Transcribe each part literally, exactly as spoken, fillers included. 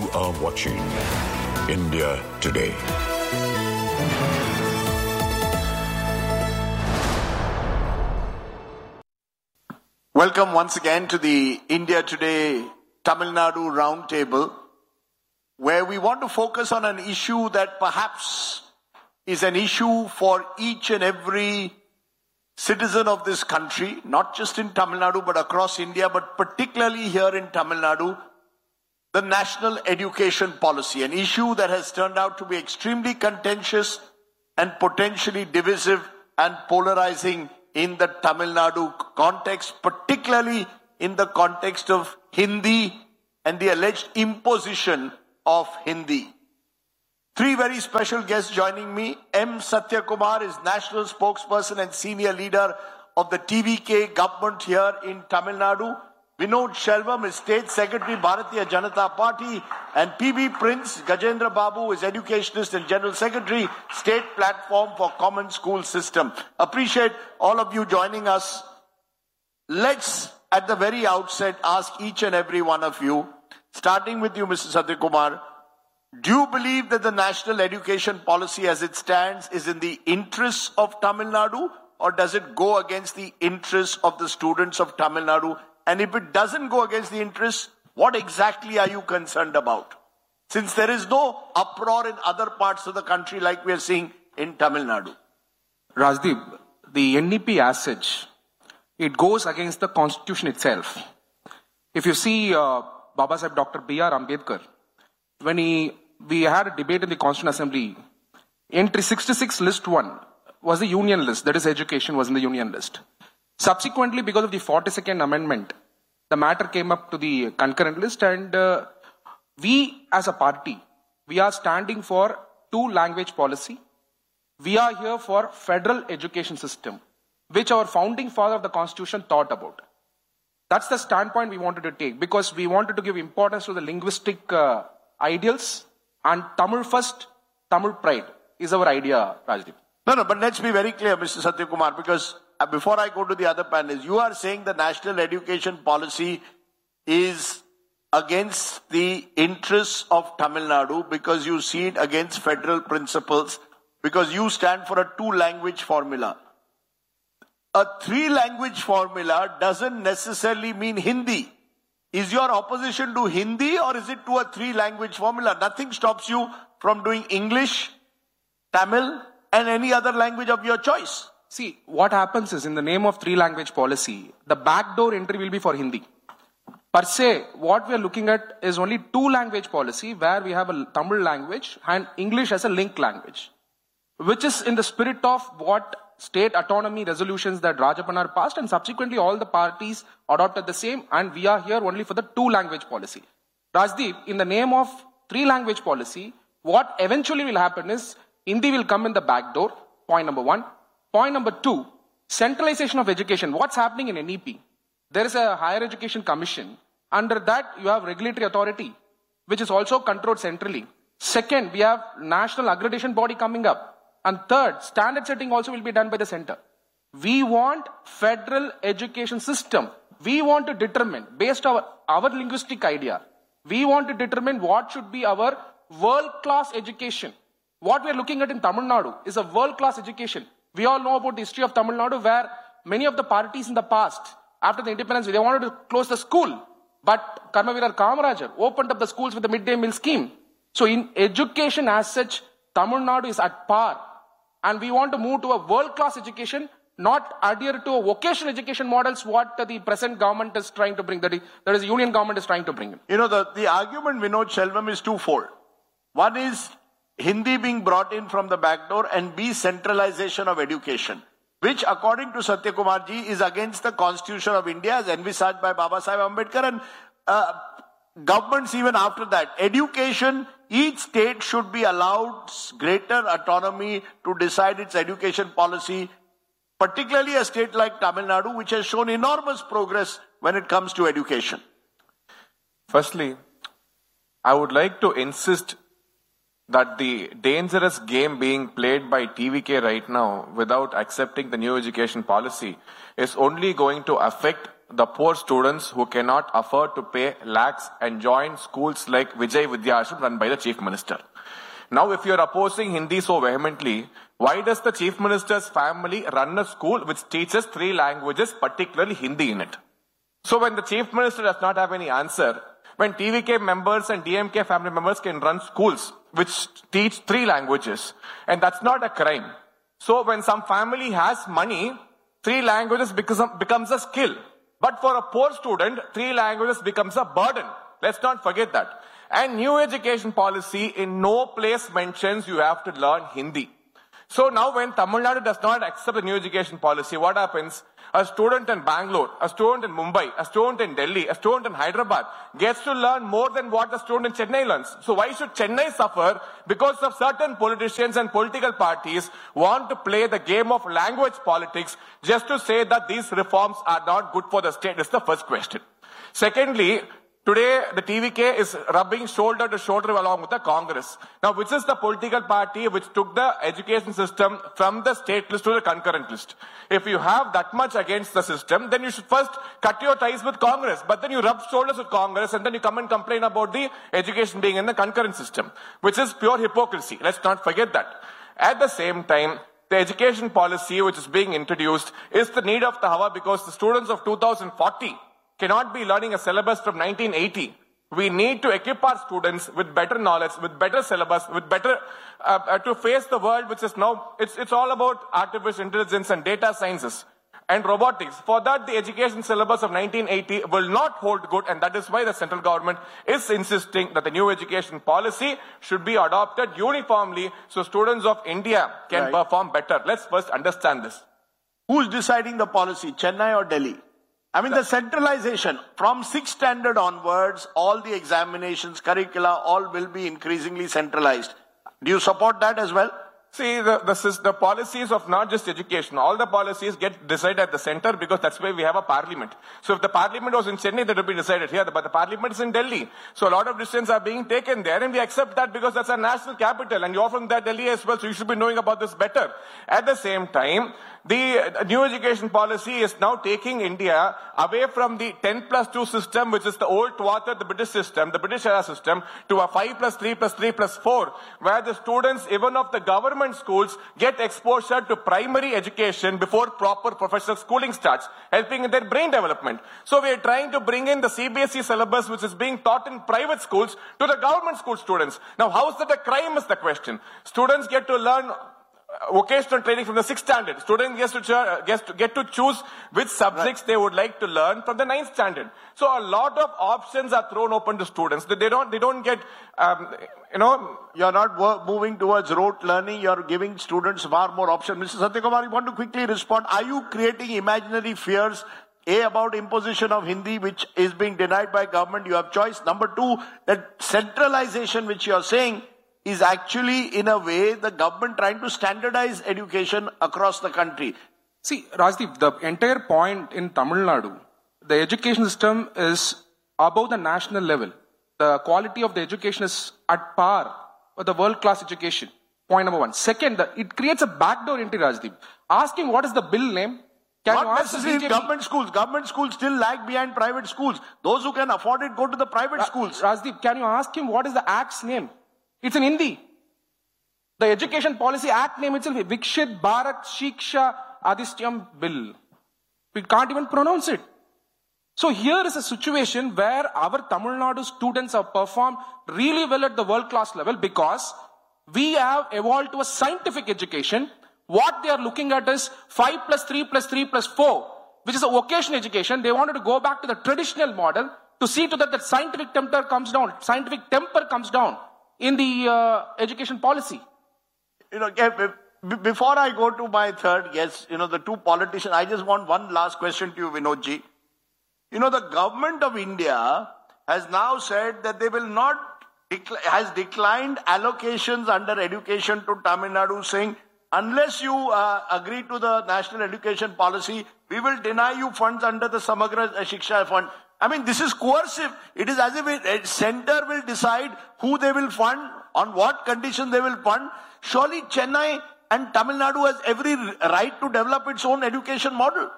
You are watching India Today. Welcome once again to the India Today Tamil Nadu Roundtable, where we want to focus on an issue that perhaps is an issue for each and every citizen of this country, not just in Tamil Nadu but across India, but particularly here in Tamil Nadu, the national education policy, an issue that has turned out to be extremely contentious and potentially divisive and polarizing in the Tamil Nadu context, particularly in the context of Hindi and the alleged imposition of Hindi. Three very special guests joining me. M. Satya Kumar is national spokesperson and senior leader of the T V K government here in Tamil Nadu. Vinod Shelvam is State Secretary, Bharatiya Janata Party, and P B Prince Gajendra Babu is Educationist and General Secretary, State Platform for Common School System. Appreciate all of you joining us. Let's, at the very outset, ask each and every one of you, starting with you, Mister Satya Kumar, do you believe that the national education policy as it stands is in the interests of Tamil Nadu, or does it go against the interests of the students of Tamil Nadu? And if it doesn't go against the interests, what exactly are you concerned about? Since there is no uproar in other parts of the country like we are seeing in Tamil Nadu. Rajdeep, the N E P as such, it goes against the constitution itself. If you see uh, Baba Sahib Doctor B R Ambedkar, when he, we had a debate in the Constituent Assembly, entry sixty-six list one was the union list, that is education was in the union list. Subsequently, because of the forty-second amendment, the matter came up to the concurrent list, and uh, we as a party, we are standing for two language policy. We are here for federal education system, which our founding father of the constitution thought about. That's the standpoint we wanted to take, because we wanted to give importance to the linguistic uh, ideals, and Tamil first, Tamil pride is our idea, Rajdeep. No, no, but let's be very clear, Mister Satya Kumar, because before I go to the other panelists, you are saying the national education policy is against the interests of Tamil Nadu because you see it against federal principles, because you stand for a two-language formula. A three-language formula doesn't necessarily mean Hindi. Is your opposition to Hindi or is it to a three-language formula? Nothing stops you from doing English, Tamil, and any other language of your choice. See, what happens is, in the name of three-language policy, the backdoor entry will be for Hindi. Per se, what we are looking at is only two-language policy, where we have a Tamil language and English as a link language, which is in the spirit of what state autonomy resolutions that Rajapannar passed, and subsequently all the parties adopted the same, and we are here only for the two-language policy. Rajdeep, in the name of three-language policy, what eventually will happen is, Hindi will come in the back door, point number one. Point number two, centralization of education. What's happening in N E P? There is a higher education commission. Under that, you have regulatory authority, which is also controlled centrally. Second, we have national accreditation body coming up. And third, standard setting also will be done by the center. We want federal education system. We want to determine, based on our, our linguistic idea, we want to determine what should be our world-class education. What we are looking at in Tamil Nadu is a world-class education. We all know about the history of Tamil Nadu, where many of the parties in the past, after the independence, they wanted to close the school. But Karmaveerar Kamarajar opened up the schools with the midday meal scheme. So in education as such, Tamil Nadu is at par. And we want to move to a world-class education, not adhere to a vocational education models, what the present government is trying to bring, that is, that is the union government is trying to bring in. You know, the, the argument, Vinod Shelvam, is twofold. One is Hindi being brought in from the back door, and B, centralization of education, which according to Satya Kumar ji is against the Constitution of India as envisaged by Baba Sahib Ambedkar, and uh, governments even after that. Education, each state should be allowed greater autonomy to decide its education policy, particularly a state like Tamil Nadu, which has shown enormous progress when it comes to education. Firstly, I would like to insist that the dangerous game being played by T V K right now without accepting the new education policy is only going to affect the poor students who cannot afford to pay lakhs and join schools like Vijay Vidyashram run by the Chief Minister. Now, if you're opposing Hindi so vehemently, why does the Chief Minister's family run a school which teaches three languages, particularly Hindi in it? So when the Chief Minister does not have any answer, when T V K members and D M K family members can run schools which teach three languages, and that's not a crime. So when some family has money, three languages becomes, becomes a skill. But for a poor student, three languages becomes a burden. Let's not forget that. And new education policy in no place mentions you have to learn Hindi. So now when Tamil Nadu does not accept the new education policy, what happens? A student in Bangalore, a student in Mumbai, a student in Delhi, a student in Hyderabad gets to learn more than what the student in Chennai learns. So why should Chennai suffer because of certain politicians and political parties want to play the game of language politics just to say that these reforms are not good for the state? That's the first question. Secondly, today, the T V K is rubbing shoulder to shoulder along with the Congress. Now, which is the political party which took the education system from the state list to the concurrent list? If you have that much against the system, then you should first cut your ties with Congress. But then you rub shoulders with Congress and then you come and complain about the education being in the concurrent system, which is pure hypocrisy. Let's not forget that. At the same time, the education policy which is being introduced is the need of the hour because the students of two thousand forty cannot be learning a syllabus from nineteen eighty. We need to equip our students with better knowledge, with better syllabus, with better, uh, uh, to face the world which is now, it's, it's all about artificial intelligence and data sciences and robotics. For that, the education syllabus of nineteen eighty will not hold good, and that is why the central government is insisting that the new education policy should be adopted uniformly so students of India can right. perform better. Let's first understand this. Who's deciding the policy, Chennai or Delhi? I mean, the centralization from sixth standard onwards, all the examinations, curricula, all will be increasingly centralized. Do you support that as well? See, the, the, the policies of not just education, all the policies get decided at the center because that's why we have a parliament. So if the parliament was in Chennai, that would be decided here, but the parliament is in Delhi. So a lot of decisions are being taken there, and we accept that because that's a national capital, and you're from that Delhi as well, so you should be knowing about this better. At the same time, the new education policy is now taking India away from the ten plus two system, which is the old Tuatha, the British system, the British era system, to a five plus three plus three plus four, where the students, even of the government schools, get exposure to primary education before proper professional schooling starts, helping in their brain development. So we are trying to bring in the C B S E syllabus, which is being taught in private schools, to the government school students. Now, how is that a crime is the question. Students get to learn vocational training from the sixth standard. Students get to, uh, get to, get to choose which subjects right. they would like to learn from the ninth standard. So a lot of options are thrown open to students. They don't, they don't get, um, you know. You're not moving towards rote learning. You're giving students far more options. Mister Satyakumar, you want to quickly respond. Are you creating imaginary fears? A, about imposition of Hindi, which is being denied by government. You have choice. Number two, that centralization, which you're saying, is actually, in a way, the government trying to standardize education across the country. See, Rajdeep, the entire point in Tamil Nadu, the education system is above the national level. The quality of the education is at par with the world-class education. Point number one. Second, the, it creates a backdoor entry, Rajdeep. Asking what is the bill name? Can Not you ask necessarily government schools. Government schools still lag behind private schools. Those who can afford it go to the private Ra- schools. Rajdeep, can you ask him what is the act's name? It's in Hindi. The Education Policy Act name itself, Vikshit Bharat Shiksha Adhistyam Bill. We can't even pronounce it. So here is a situation where our Tamil Nadu students have performed really well at the world-class level because we have evolved to a scientific education. What they are looking at is five plus three plus three plus four, which is a vocational education. They wanted to go back to the traditional model to see to that that scientific temper comes down, scientific temper comes down in the uh, education policy. You know, before I go to my third guest, you know, the two politicians, I just want one last question to you, Vinodji. You know, the government of India has now said that they will not, has declined allocations under education to Tamil Nadu, saying, unless you uh, agree to the national education policy, we will deny you funds under the Samagra Shiksha Fund. I mean, this is coercive. It is as if a center will decide who they will fund, on what conditions they will fund. Surely Chennai and Tamil Nadu has every right to develop its own education model.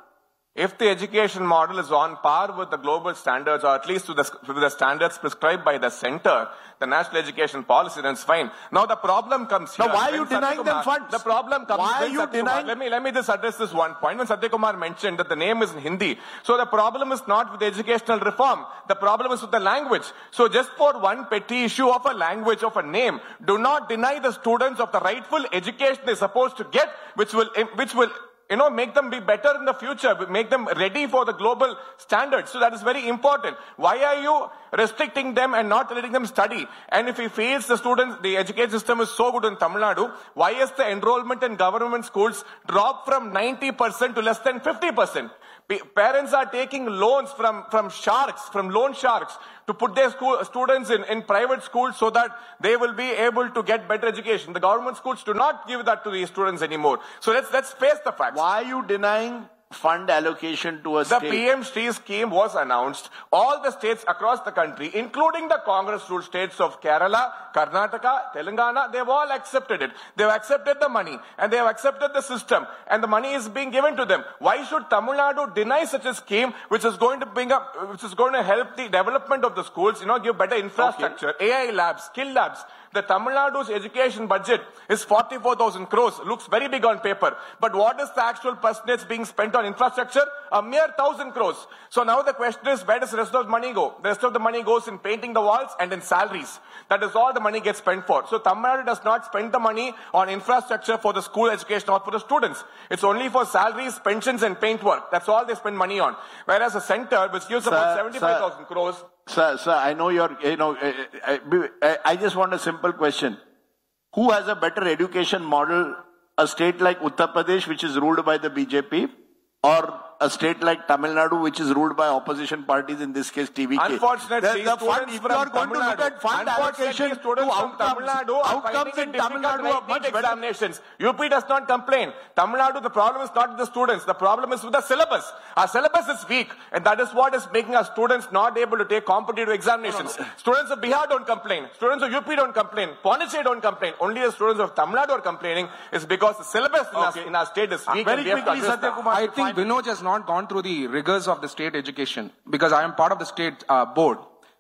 If the education model is on par with the global standards, or at least to the, to the standards prescribed by the center, the national education policy, then it's fine. Now the problem comes here. Now why are you denying them funds? The problem comes Why are you Satyakumar, denying? Let me, let me just address this one point. When Satyakumar mentioned that the name is in Hindi, so the problem is not with the educational reform. The problem is with the language. So just for one petty issue of a language, of a name, do not deny the students of the rightful education they're supposed to get, which will, which will you know, make them be better in the future, make them ready for the global standards. So that is very important. Why are you restricting them and not letting them study? And if he feels the students, the education system is so good in Tamil Nadu, why is the enrollment in government schools dropped from ninety percent to less than fifty percent? Parents are taking loans from, from sharks, from loan sharks, to put their school, students in, in private schools so that they will be able to get better education. The government schools do not give that to the students anymore. So let's, let's face the facts. Why are you denying fund allocation to a The state? P M Shri scheme was announced. All the states across the country, including the Congress-ruled states of Kerala, Karnataka, Telangana, they've all accepted it. They've accepted the money and they have accepted the system, and the money is being given to them. Why should Tamil Nadu deny such a scheme which is going to bring up, which is going to help the development of the schools, you know, give better infrastructure, okay. A I labs, skill labs. The Tamil Nadu's education budget is forty-four thousand crores. Looks very big on paper. But what is the actual percentage being spent on infrastructure? A mere thousand crores. So now the question is, where does the rest of the money go? The rest of the money goes in painting the walls and in salaries. That is all the money gets spent for. So Tamil Nadu does not spend the money on infrastructure for the school education or for the students. It's only for salaries, pensions and paint work. That's all they spend money on. Whereas the center, which gives Sir, about seventy-five thousand crores. Sir, sir, I know you're, you know, I, I, I just want a simple question. Who has a better education model? A state like Uttar Pradesh, which is ruled by the B J P, or a state like Tamil Nadu, which is ruled by opposition parties, in this case T V K? Unfortunately, the, the fund, if you are going to look at fund allocation to outcomes, outcomes in Tamil Nadu are much better. Examinations. U P does not complain. Tamil Nadu, the problem is not with the students. The problem is with the syllabus. Our syllabus is weak, and that is what is making our students not able to take competitive examinations. No, no. Students of Bihar don't complain. Students of U P don't complain. Pondicherry don't complain. Only the students of Tamil Nadu are complaining is because the syllabus in, okay. our, in our state is weak. Uh, very quickly, Satyakumar, I think Vinod has not gone through the rigors of the state education, because I am part of the state uh, board.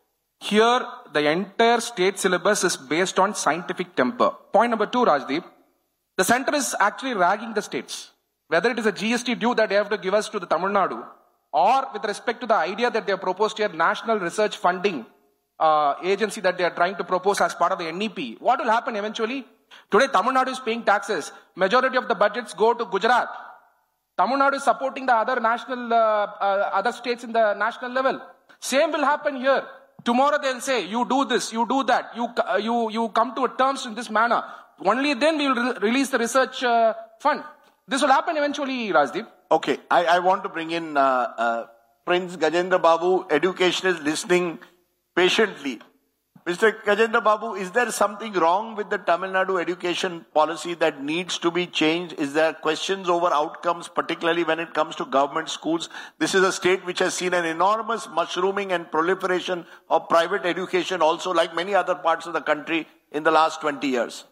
Here, the entire state syllabus is based on scientific temper. Point number two, Rajdeep, the center is actually ragging the states. Whether it is a G S T due that they have to give us to the Tamil Nadu, or with respect to the idea that they have proposed here, National Research Funding uh, Agency that they are trying to propose as part of the N E P. What will happen eventually? Today, Tamil Nadu is paying taxes. Majority of the budgets go to Gujarat. Tamil Nadu is supporting the other national, uh, uh, other states in the national level. Same will happen here. Tomorrow they'll say, you do this, you do that, you, uh, you, you come to a terms in this manner. Only then we will re release the research uh, fund. This will happen eventually, Rajdeep. Okay, I, I want to bring in uh, uh, Prince Gajendra Babu. Education is listening patiently. Mister Gajendra Babu, is there something wrong with the Tamil Nadu education policy that needs to be changed? Is there questions over outcomes, particularly when it comes to government schools? This is a state which has seen an enormous mushrooming and proliferation of private education also, like many other parts of the country, in the last twenty years.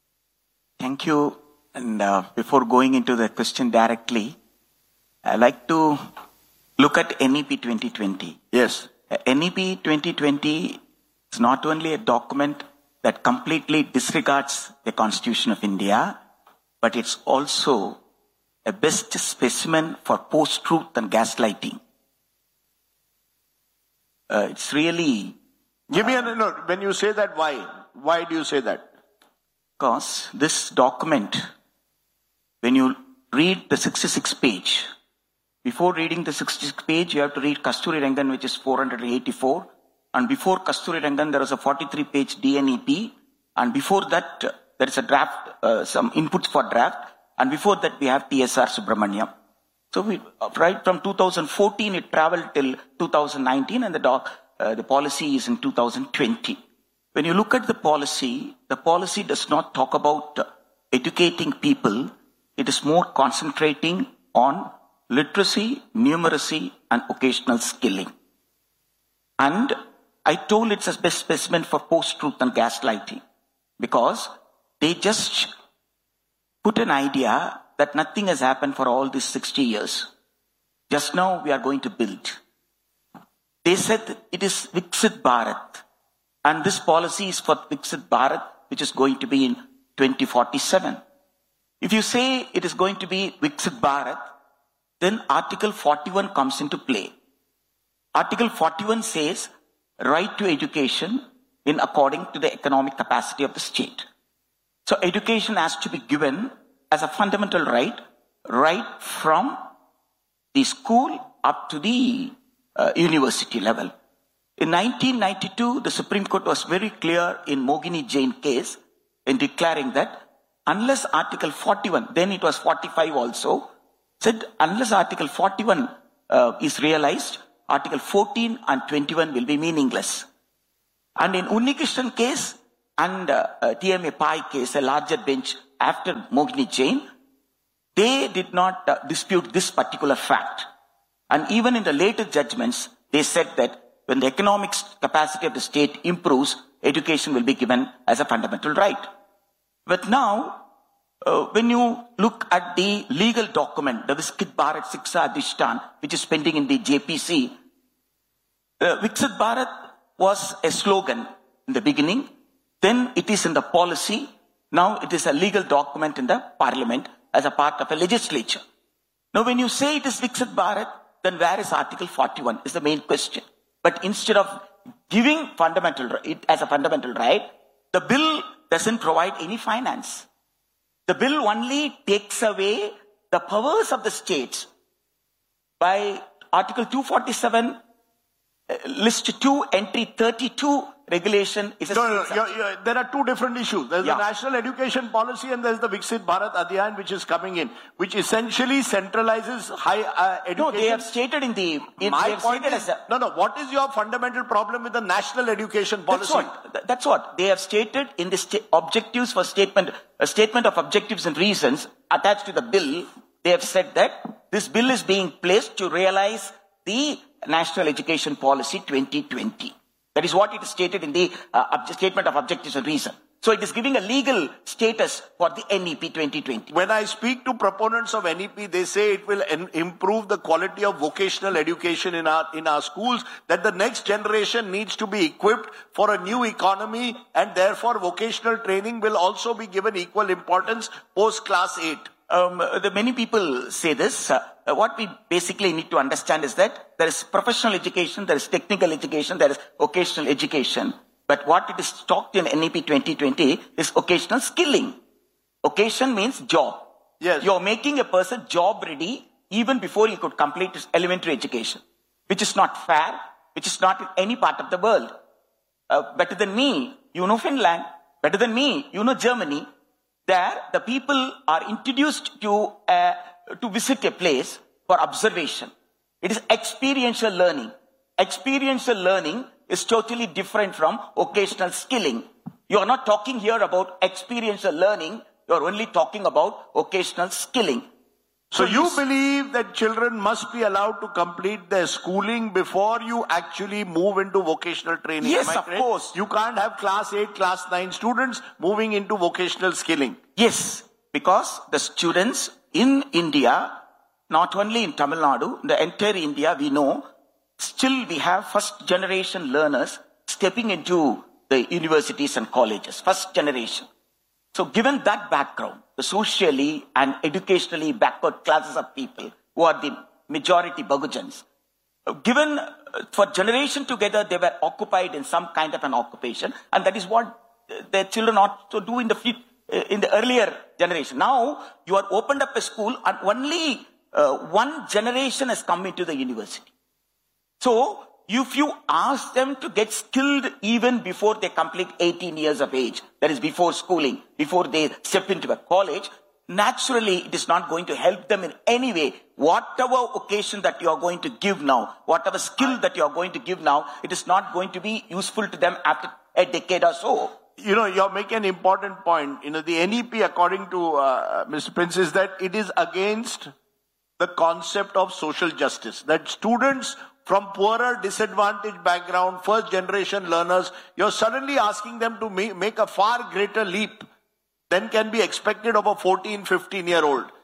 Thank you. And uh, before going into the question directly, I'd like to look at N E P twenty twenty. Yes. Uh, N E P twenty twenty is not only a document that completely disregards the Constitution of India, but it's also a best specimen for post-truth and gaslighting. Uh, it's really... Give me a note. When you say that, why? Why do you say that? Because this document, when you read the sixty-sixth page, before reading the sixty-sixth page, you have to read Kasturi Rangan, which is four hundred eighty-four. And before Kasturi Rangan, there is a forty-three page D N E P. And before that, uh, there is a draft, uh, some inputs for draft. And before that, we have T S R Subramaniam. So we, uh, right from two thousand fourteen, it traveled till two thousand nineteen, and the, doc, uh, the policy is in two thousand twenty. When you look at the policy, the policy does not talk about uh, educating people. It is more concentrating on literacy, numeracy, and occasional skilling. And I told it's a best specimen for post-truth and gaslighting, because they just put an idea that nothing has happened for all these sixty years. just now we are going to build. They said it is Viksit Bharat. And this policy is for Viksit Bharat, which is going to be in twenty forty-seven. If you say it is going to be Viksit Bharat, then Article forty-one comes into play. Article forty-one says right to education in according to the economic capacity of the state. So education has to be given as a fundamental right, right from the school up to the uh, university level. In nineteen ninety-two, the Supreme Court was very clear in Mogini Jain case in declaring that unless Article forty-one, then it was forty-five also, said unless Article forty-one uh, is realized, Article fourteen and twenty-one will be meaningless. And in Unnikrishnan case and uh, uh, T M A Pai case, a larger bench after Mogini Jain, they did not uh, dispute this particular fact. And even in the later judgments, they said that when the economic capacity of the state improves, education will be given as a fundamental right. But now, uh, when you look at the legal document, the Viksit Bharat Shiksha Adhishtan, which is pending in the J P C, uh, Viksit Bharat was a slogan in the beginning, then it is in the policy, now it is a legal document in the parliament as a part of a legislature. Now when you say it is Viksit Bharat, then where is Article forty-one is the main question. But instead of giving fundamental it as a fundamental right, the bill doesn't provide any finance. The bill only takes away the powers of the states. By Article two forty-seven, uh, list two, entry thirty-two regulation is a no, no, no. You're, you're, there are two different issues. There's yeah. the national education policy and there's the Viksit Bharat Abhiyan which is coming in, which essentially centralizes high uh, education. No, they have stated in the... In, My they have point stated is, as a, no, no, what is your fundamental problem with the national education policy? That's what, that's what they have stated in the sta- objectives for statement, a statement of objectives and reasons attached to the bill. They have said that this bill is being placed to realize the National Education Policy twenty twenty. That is what it is stated in the uh, statement of objectives and reason. So it is giving a legal status for the N E P twenty twenty. When I speak to proponents of N E P, they say it will en- improve the quality of vocational education in our, in our schools, that the next generation needs to be equipped for a new economy and therefore vocational training will also be given equal importance post class eight. Um, the many people say this. Uh, what we basically need to understand is that there is professional education, there is technical education, there is vocational education. But what it is talked in N E P twenty twenty is occasional skilling. Occasion means job. Yes. You're making a person job ready even before he could complete his elementary education, which is not fair, which is not in any part of the world. Uh, better than me, you know Finland. Better than me, you know Germany. There, the people are introduced to uh, to visit a place for observation. It is experiential learning. Experiential learning is totally different from occasional skilling. You are not talking here about experiential learning. You are only talking about occasional skilling. So you believe that children must be allowed to complete their schooling before you actually move into vocational training? Yes, Am I of correct? course. You can't have class eight, class nine students moving into vocational skilling. Yes, because the students in India, not only in Tamil Nadu, in the entire India, we know, still we have first generation learners stepping into the universities and colleges, first generation. So given that background, the socially and educationally backward classes of people who are the majority Bahujans, given uh, for generation together, they were occupied in some kind of an occupation, and that is what their children ought to do in the fut- in the earlier generation. Now you are opened up a school and only uh, one generation has come into the university. So if you ask them to get skilled even before they complete eighteen years of age, that is before schooling, before they step into a college, naturally it is not going to help them in any way. Whatever occasion that you are going to give now, whatever skill that you are going to give now, it is not going to be useful to them after a decade or so. You know, you're making an important point. You know, the N E P, according to uh, Mister Prince, is that it is against the concept of social justice. That students from poorer, disadvantaged background, first generation learners, you're suddenly asking them to make, make a far greater leap than can be expected of a fourteen, fifteen year old.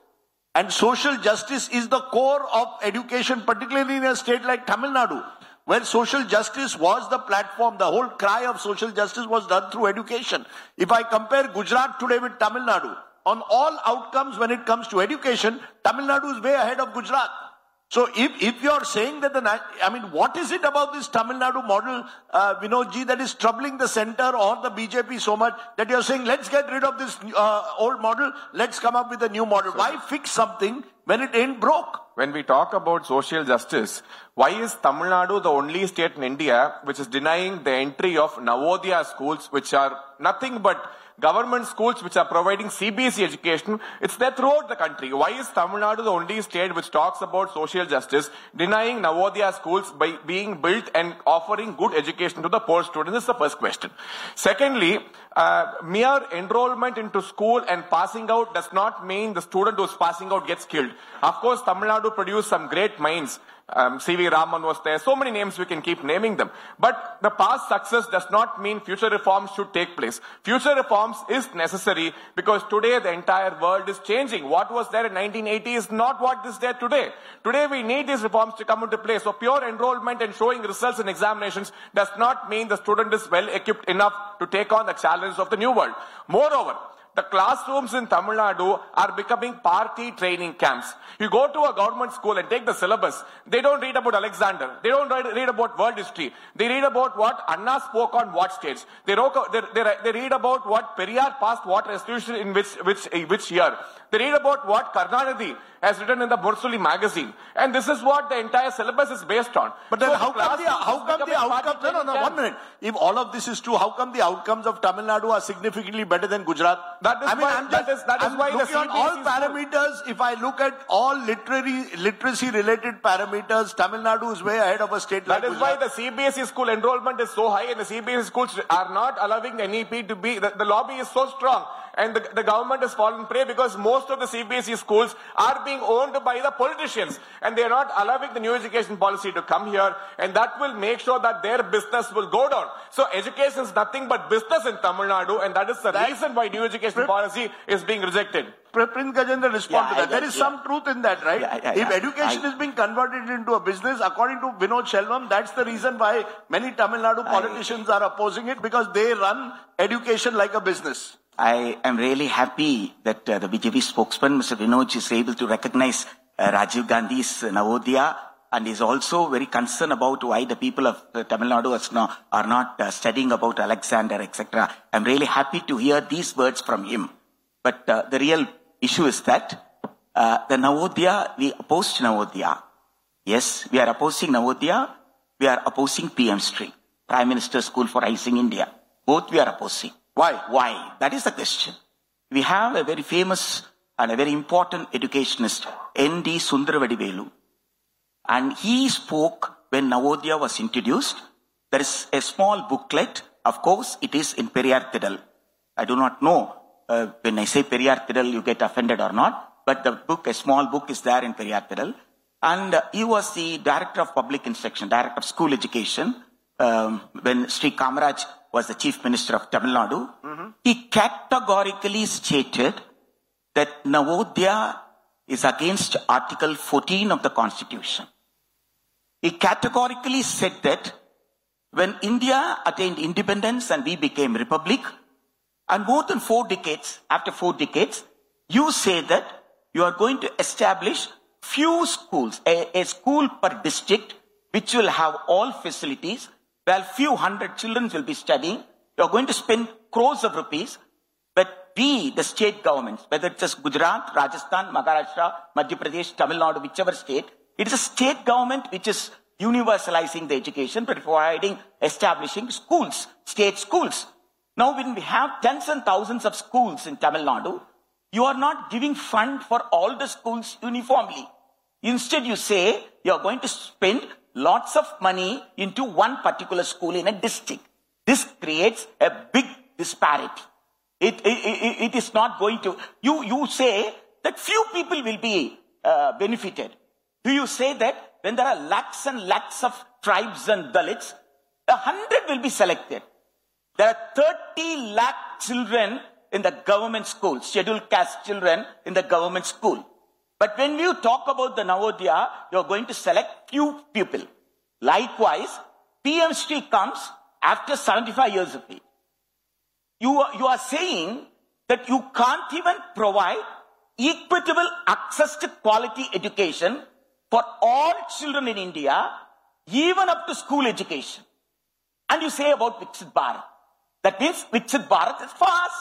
And social justice is the core of education, particularly in a state like Tamil Nadu, where social justice was the platform. The whole cry of social justice was done through education. If I compare Gujarat today with Tamil Nadu, on all outcomes when it comes to education, Tamil Nadu is way ahead of Gujarat. So if, if you're saying that the, I mean, what is it about this Tamil Nadu model, uh, Vinodji, that is troubling the center or the B J P so much that you're saying, let's get rid of this uh, old model, let's come up with a new model. Why fix something when it ain't broke? When we talk about social justice, why is Tamil Nadu the only state in India which is denying the entry of Navodaya schools, which are nothing but government schools which are providing C B S E education? It's there throughout the country. Why is Tamil Nadu the only state which talks about social justice, denying Navodaya schools by being built and offering good education to the poor students? This is the first question. Secondly, uh, mere enrollment into school and passing out does not mean the student who is passing out gets killed. Of course, Tamil Nadu produced some great minds. Um, C V Raman was there. So many names we can keep naming them. But the past success does not mean future reforms should take place. Future reforms is necessary because today the entire world is changing. What was there in nineteen eighty is not what is there today. Today we need these reforms to come into play. So pure enrollment and showing results in examinations does not mean the student is well equipped enough to take on the challenges of the new world. Moreover, the classrooms in Tamil Nadu are becoming party training camps. You go to a government school and take the syllabus. They don't read about Alexander. They don't read about world history. They read about what Anna spoke on what stage. They, they, they, they read about what Periyar passed what resolution in which, which, which year. They read about what Karnanidhi has written in the Mursuli magazine. And this is what the entire syllabus is based on. But then so how the come the, how come the outcomes, no, no, no, one minute. If all of this is true, how come the outcomes of Tamil Nadu are significantly better than Gujarat? That is I mean, why, I'm that just, is, that is I'm why the looking C B S E on all school, parameters. If I look at all literary, literacy related parameters, Tamil Nadu is way ahead of a state like That is Gujarat. why the C B S E school enrollment is so high and the C B S E schools are not allowing the N E P to be, the, the lobby is so strong. And the, the government has fallen prey because most of the C B S E schools are being owned by the politicians and they are not allowing the new education policy to come here, and that will make sure that their business will go down. So education is nothing but business in Tamil Nadu, and that is the that, reason why new education policy is being rejected. Prince Gajendra, respond Yeah, to that. I There is yeah. some truth in that, right? Yeah, yeah, if yeah. education I, is being converted into a business, according to Vinod Shelvam, that's the reason why many Tamil Nadu politicians I, are opposing it, because they run education like a business. I am really happy that uh, the B J P spokesman, Mister Vinod, is able to recognize uh, Rajiv Gandhi's uh, Navodaya, and is also very concerned about why the people of uh, Tamil Nadu are not, are not uh, studying about Alexander, et cetera. I'm really happy to hear these words from him. But uh, the real issue is that uh, the Navodaya, we opposed Navodaya. Yes, we are opposing Navodaya. We are opposing P M Street, Prime Minister's School for Rising India. Both we are opposing. Why? Why? That is the question. We have a very famous and a very important educationist, N D Sundaravadivelu. And he spoke when Navodaya was introduced. There is a small booklet. Of course, it is in Periyar Tidal. I do not know uh, when I say Periyar Tidal, you get offended or not. But the book, a small book is there in Periyar Tidal. And uh, he was the director of public instruction, director of school education, um, when Sri Kamaraj was the chief minister of Tamil Nadu. Mm-hmm. He categorically stated that Navodaya is against Article fourteen of the Constitution. He categorically said that when India attained independence and we became republic, and more than four decades, after four decades, you say that you are going to establish few schools, a, a school per district, which will have all facilities, where few hundred children will be studying. You are going to spend crores of rupees, but we, the state governments, whether it's just Gujarat, Rajasthan, Maharashtra, Madhya Pradesh, Tamil Nadu, whichever state, it is a state government which is universalizing the education, but providing, establishing schools, state schools. Now when we have tens and thousands of schools in Tamil Nadu, you are not giving fund for all the schools uniformly. Instead you say you are going to spend lots of money into one particular school in a district. This creates a big disparity. It, it, it, it is not going to, you, you say that few people will be uh, benefited. Do you say that when there are lakhs and lakhs of tribes and Dalits, a hundred will be selected? There are thirty lakh children in the government school, scheduled caste children in the government school. But when you talk about the Navodaya, you're going to select few people. Likewise, P M Shri comes after seventy-five years of age. You are, you are saying that you can't even provide equitable access to quality education for all children in India, even up to school education. And you say about Viksit Bharat. That means Viksit Bharat is false.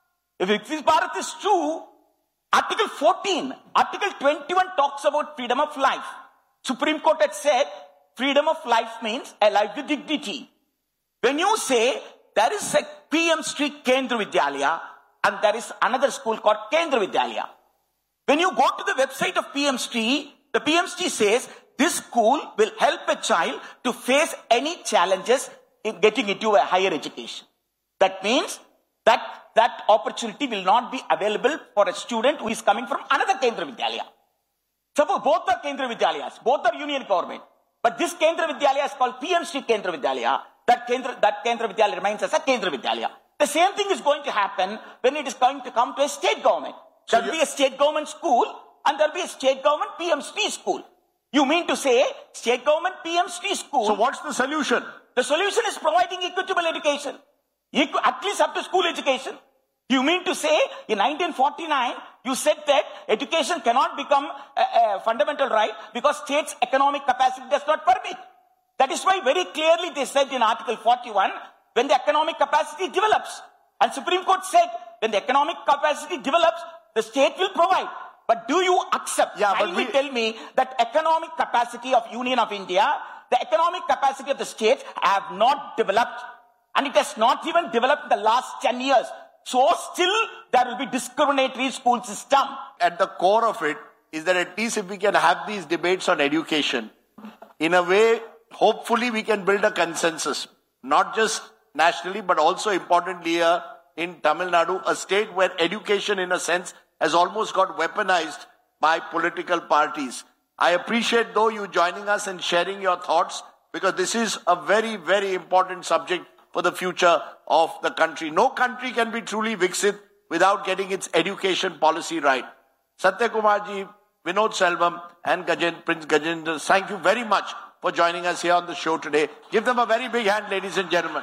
If Viksit Bharat is true, Article fourteen, Article twenty-one talks about freedom of life. Supreme Court had said freedom of life means a life with dignity. When you say there is a P M Shri Kendra Vidyalaya and there is another school called Kendra Vidyalaya. When you go to the website of P M Shri, the P M Shri says this school will help a child to face any challenges in getting into a higher education. That means that that opportunity will not be available for a student who is coming from another Kendra Vidyalaya. Suppose both are Kendra Vidyalayas, both are union government. But this Kendra Vidyalaya is called P M Shri Kendra Vidyalaya. That Kendra, that Kendra Vidyalaya remains as a Kendra Vidyalaya. The same thing is going to happen when it is going to come to a state government. There will be a state government school and there will be a state government P M Shri school. You mean to say state government P M Shri school? So what's the solution? The solution is providing equitable education. Equ- at least up to school education. You mean to say in nineteen forty-nine, you said that education cannot become a, a fundamental right because state's economic capacity does not permit. That is why very clearly they said in Article forty-one, when the economic capacity develops, and Supreme Court said when the economic capacity develops, the state will provide. But do you accept, yeah, kindly we... tell me that economic capacity of Union of India, the economic capacity of the states have not developed, and it has not even developed in the last ten years. So still there will be discriminatory school system. At the core of it is that at least if we can have these debates on education, in a way, hopefully we can build a consensus, not just nationally, but also importantly here in Tamil Nadu, a state where education in a sense has almost got weaponized by political parties. I appreciate though you joining us and sharing your thoughts, because this is a very, very important subject for the future of the country. No country can be truly Viksit without getting its education policy right. Satya Kumar ji, Vinod Selvam and Gajen, Prince Gajendra, thank you very much for joining us here on the show today. Give them a very big hand, ladies and gentlemen.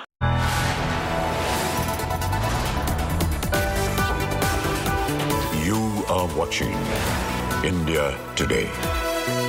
You are watching India Today.